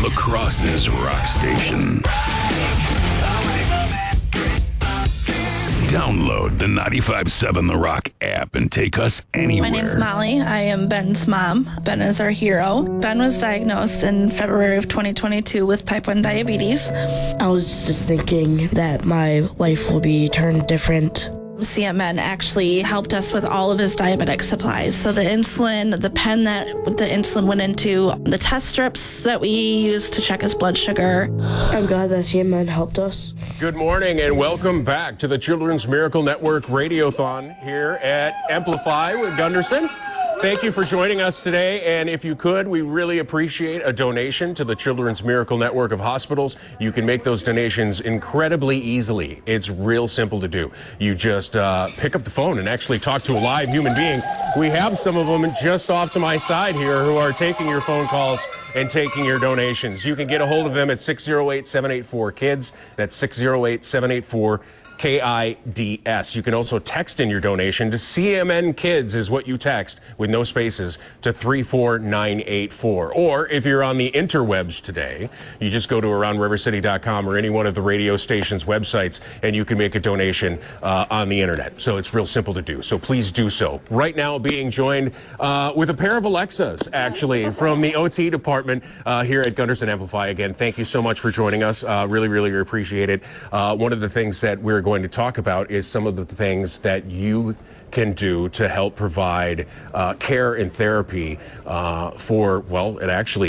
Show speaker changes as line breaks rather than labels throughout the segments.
La Crosse's rock station. Download the 95.7 The Rock app and take us anywhere.
My name's Molly. I am Ben's mom. Ben is our hero. Ben was diagnosed in February of 2022 with type 1 diabetes.
I was just thinking that my life will be turned different.
CMN actually helped us with all of his diabetic supplies. So the insulin, the pen that the insulin went into, the test strips that we used to check his blood sugar.
I'm glad that CMN helped us.
Good morning and welcome back to the Children's Miracle Network Radiothon here at Amplify with Gunderson. Thank you for joining us today, and if you could, we really appreciate a donation to the Children's Miracle Network of Hospitals. You can make those donations incredibly easily. It's real simple to do. You just pick up the phone and actually talk to a live human being. We have some of them just off to my side here who are taking your phone calls and taking your donations. You can get a hold of them at 608-784-KIDS. That's 608-784-KIDS. You can also text in your donation to CMN Kids is what you text with no spaces to 34984. Or if you're on the interwebs today, you just go to aroundrivercity.com or any one of the radio station's websites and you can make a donation on the internet. So it's real simple to do. So please do so. Right now being joined with a pair of Alexas actually from the OT department here at Gunderson Amplify. Again, thank you so much for joining us. Really appreciate it. One of the things that we're going to talk about is some of the things that you can do to help provide care and therapy for, well,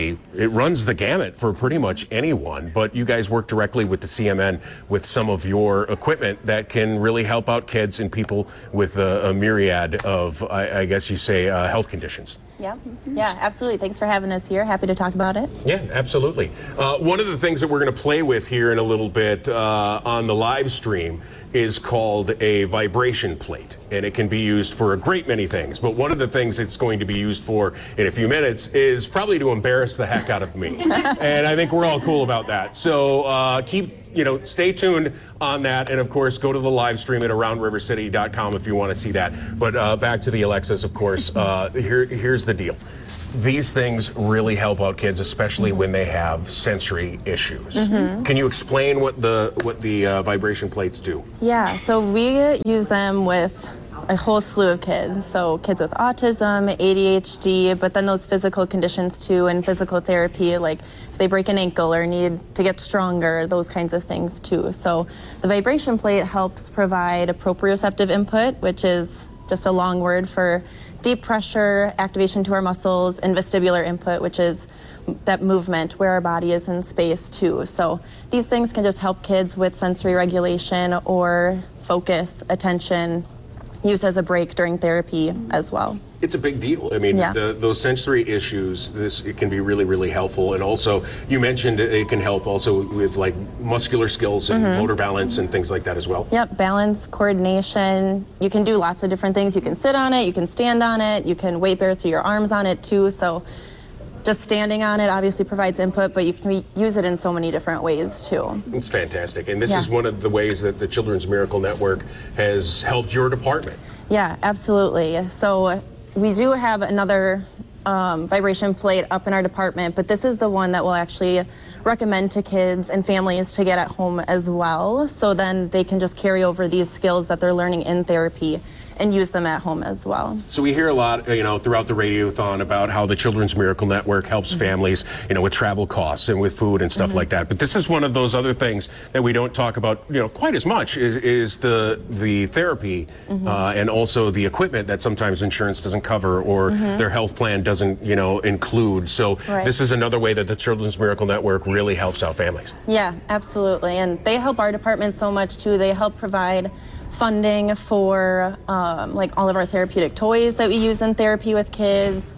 it runs the gamut for pretty much anyone, but you guys work directly with the CMN with some of your equipment that can really help out kids and people with a myriad of, I guess you say, health conditions.
Yeah, absolutely. Thanks for having us here. Happy to talk about it.
Yeah, absolutely. One of the things that we're going to play with here in a little bit on the live stream is called a vibration plate, and it can be used for a great many things. But one of the things it's going to be used for in a few minutes is probably to embarrass the heck out of me. And I think we're all cool about that. So stay tuned on that. And of course, go to the live stream at aroundrivercity.com if you want to see that. But back to the Alexas, of course, here's the deal. These things really help out kids, especially when they have sensory issues. Mm-hmm. Can you explain what the vibration plates do?
Yeah, so we use them with a whole slew of kids. So kids with autism, ADHD, but then those physical conditions too, and physical therapy, like if they break an ankle or need to get stronger, those kinds of things too. So the vibration plate helps provide a proprioceptive input, which is just a long word for deep pressure, activation to our muscles, and vestibular input, which is that movement where our body is in space too. So these things can just help kids with sensory regulation or focus, attention, used as a break during therapy as well.
It's a big deal. I mean, those sensory issues, it can be really helpful. And also, you mentioned it can help also with like muscular skills and motor balance and things like that as well.
Yep, balance, coordination. You can do lots of different things. You can sit on it, you can stand on it, you can weight bear through your arms on it too. So just standing on it obviously provides input, but you can use it in so many different ways too.
It's fantastic. And this is one of the ways that the Children's Miracle Network has helped your department.
Yeah, absolutely. So we do have another vibration plate up in our department, but this is the one that we'll actually recommend to kids and families to get at home as well. So then they can just carry over these skills that they're learning in therapy and use them at home as well.
So we hear a lot, throughout the Radiothon about how the Children's Miracle Network helps families, with travel costs and with food and stuff like that. But this is one of those other things that we don't talk about, quite as much is the therapy and also the equipment that sometimes insurance doesn't cover or their health plan doesn't, include. So this is another way that the Children's Miracle Network really helps out families.
Yeah, absolutely. And they help our department so much too. They help provide funding for like all of our therapeutic toys that we use in therapy with kids.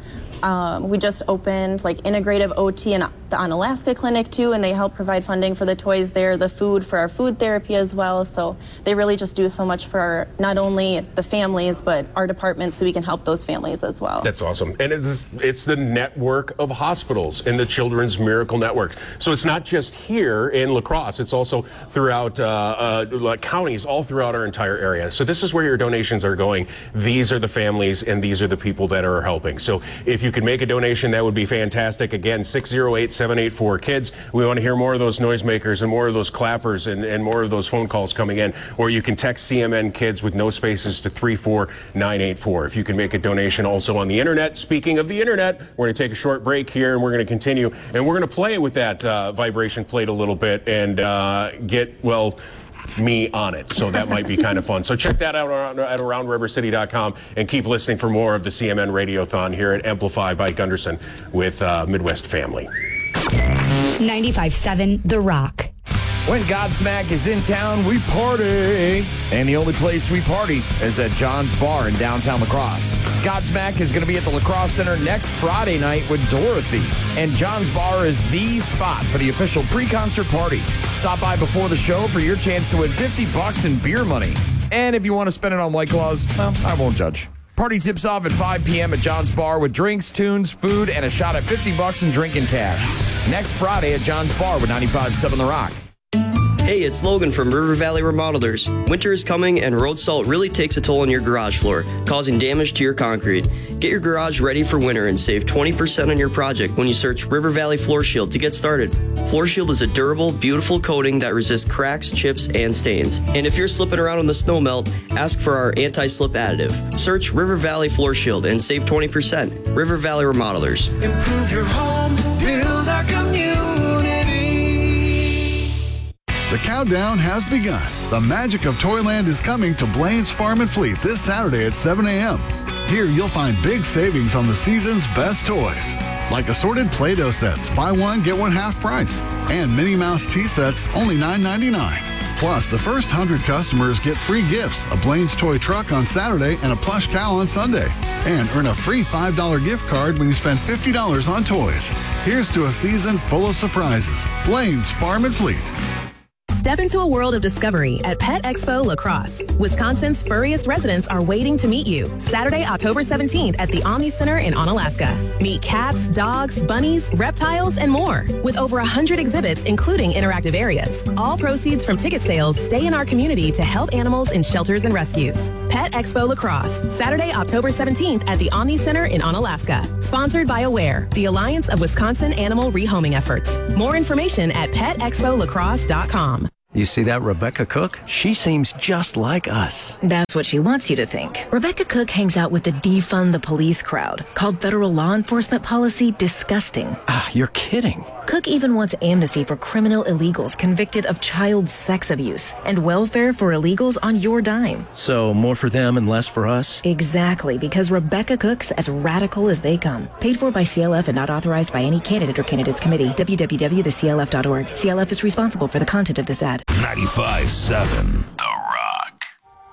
We just opened like integrative OT and the Onalaska Clinic too, and they help provide funding for the toys there, the food for our food therapy as well. So they really just do so much for not only the families, but our department so we can help those families as well.
That's awesome. And it's the network of hospitals in the Children's Miracle Network. So it's not just here in La Crosse, it's also throughout counties all throughout our entire area. So this is where your donations are going. These are the families and these are the people that are helping. So if you could make a donation, that would be fantastic. Again, 608 888-784-KIDS. We want to hear more of those noisemakers and more of those clappers and more of those phone calls coming in. Or you can text CMN Kids with no spaces to 34984. If you can make a donation also on the internet. Speaking of the internet, we're going to take a short break here and we're going to continue. And we're going to play with that vibration plate a little bit and get, well, me on it. So that might be kind of fun. So check that out at AroundRiverCity.com and keep listening for more of the CMN Radiothon here at Amplify by Gunderson with Midwest Family.
95.7 The Rock.
When Godsmack is in town, we party. And the only place we party is at John's Bar in downtown La Crosse. Godsmack is going to be at the La Crosse Center next Friday night with Dorothy. And John's Bar is the spot for the official pre-concert party. Stop by before the show for your chance to win $50 in beer money. And if you want to spend it on White Claws, well, I won't judge. Party tips off at 5 p.m. at John's Bar with drinks, tunes, food, and a shot at $50 in drinking cash. Next Friday at John's Bar with 95.7 The Rock.
Hey, it's Logan from River Valley Remodelers. Winter is coming and road salt really takes a toll on your garage floor, causing damage to your concrete. Get your garage ready for winter and save 20% on your project when you search River Valley Floor Shield to get started. Floor Shield is a durable, beautiful coating that resists cracks, chips, and stains. And if you're slipping around on the snow melt, ask for our anti-slip additive. Search River Valley Floor Shield and save 20%. River Valley Remodelers.
Improve your home, build our community.
The countdown has begun. The magic of Toyland is coming to Blaine's Farm and Fleet this Saturday at 7 a.m. Here you'll find big savings on the season's best toys, like assorted Play-Doh sets, buy one, get one half price, and Minnie Mouse tea sets, only $9.99. Plus, the first 100 customers get free gifts, a Blaine's toy truck on Saturday and a plush cow on Sunday. And earn a free $5 gift card when you spend $50 on toys. Here's to a season full of surprises. Blaine's Farm and Fleet.
Step into a world of discovery at Pet Expo La Crosse. Wisconsin's furriest residents are waiting to meet you. Saturday, October 17th at the Omni Center in Onalaska. Meet cats, dogs, bunnies, reptiles, and more. With over 100 exhibits, including interactive areas. All proceeds from ticket sales stay in our community to help animals in shelters and rescues. Pet Expo La Crosse. Saturday, October 17th at the Omni Center in Onalaska. Sponsored by AWARE, the Alliance of Wisconsin Animal Rehoming Efforts. More information at petexpoliacrosse.com.
You see that Rebecca Cook? She seems just like us.
That's what she wants you to think. Rebecca Cook hangs out with the defund the police crowd, called federal law enforcement policy disgusting.
You're kidding.
Cook even wants amnesty for criminal illegals convicted of child sex abuse and welfare for illegals on your dime.
So more for them and less for us?
Exactly, because Rebecca Cook's as radical as they come. Paid for by CLF and not authorized by any candidate or candidates committee. www.theclf.org. CLF is responsible for the content of this ad.
95.7